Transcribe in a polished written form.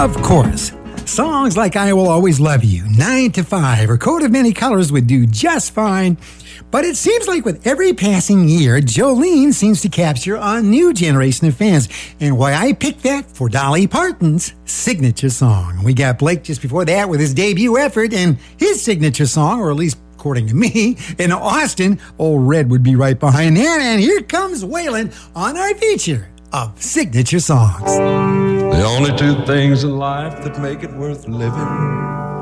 Of course, songs like I Will Always Love You, 9 to 5, or Coat of Many Colors would do just fine. But it seems like with every passing year, Jolene seems to capture a new generation of fans. And why I picked that for Dolly Parton's signature song. We got Blake just before that with his debut effort and his signature song, or at least according to me. In Austin, Old Red would be right behind that. And here comes Waylon on our feature of signature songs. The only two things in life that make it worth living